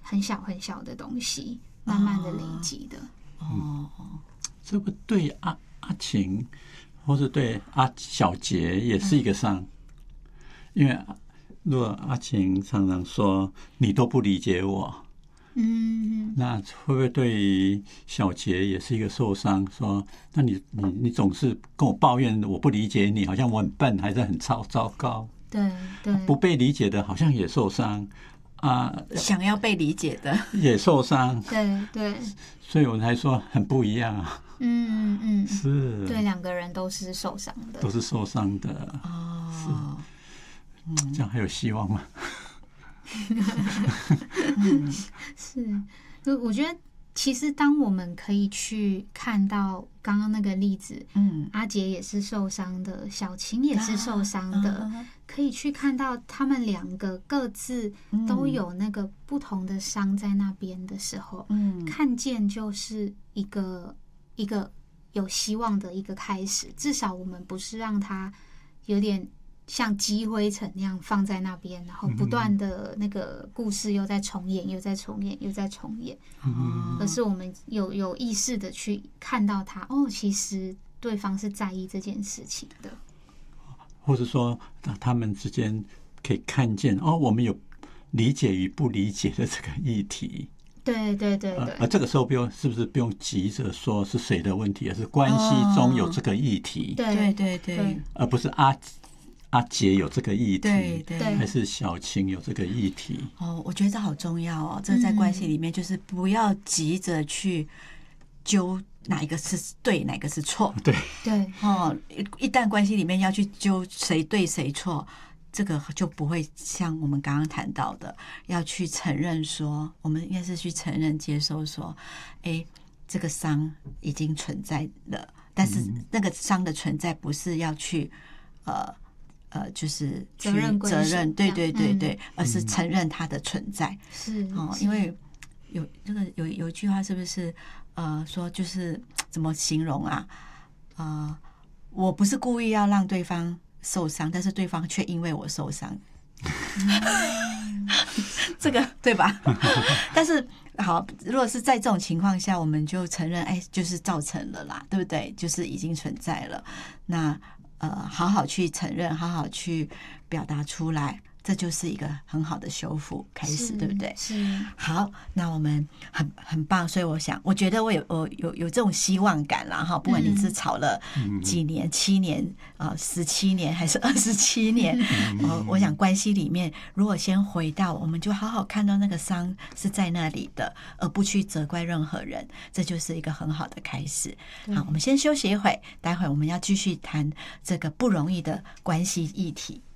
很小很小的东西，慢慢的累积的。 这个对阿晴或是对小杰也是一个伤，因为如果阿晴常常说你都不理解我，那会不会对于小杰也是一个受伤？说那你总是跟我抱怨我不理解你，好像我很笨，还是很糟糕。 对对， 不被理解的好像也受伤啊， 想要被理解的也受伤。 对对， 所以我才说很不一样啊。是， 对，两个人都是受伤的， 都是受伤的。是，这样还有希望吗？ 是，我觉得其实当我们可以去看到刚刚那个例子，阿杰也是受伤的，小晴也是受伤的，可以去看到他们两个各自都有那个不同的伤在那边的时候，看见就是一个有希望的一个开始。至少我们不是让他有点像积灰尘那样放在那边，然后不断的那个故事又在重演，又在重演，又在重演。而是我们有意识的去看到他，其实对方是在意这件事情的， 或者说他们之间可以看见我们有理解与不理解的这个议题。 对对对对， 而这个时候是不是不用急着说是谁的问题，而是关系中有这个议题？ 对对对， 而不是阿杰有这个议题， 对， 还是小晴有这个议题？ 我觉得这好重要哦。这在关系里面就是不要急着去揪哪一个是对，哪个是错。 对， 一旦关系里面要去揪谁对谁错，这个就不会像我们刚刚谈到的，要去承认说，我们应该是去承认、接受说，这个伤已经存在了，但是那个伤的存在不是要去就是去责任，对对对对，而是承认它的存在。 是因为有一句话是不是说就是怎么形容啊？我不是故意要让对方受伤，但是对方却因为我受伤，这个对吧？但是好，如果是在这种情况下，我们就承认，就是造成了啦，对不对？就是已经存在了。那好好去承认，好好去表达出来，这就是一个很好的修复开始，对不对？ 是。好， 那我们很棒，所以我觉得我有这种希望感啦哈。不管你是吵了几年，7年17年还是27年，我想关系里面，如果先回到，我们就好好看到那个伤是在那里的，而不去责怪任何人，这就是一个很好的开始。好，我们先休息一会，待会我们要继续谈这个不容易的关系议题。